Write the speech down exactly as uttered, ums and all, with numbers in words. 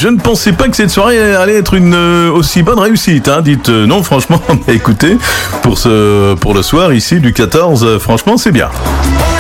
je ne pensais pas que cette soirée allait être une euh, aussi bonne réussite. Hein. Dites euh, non, franchement, écoutez, pour ce pour le soir ici du quatorze, euh, franchement, c'est bien.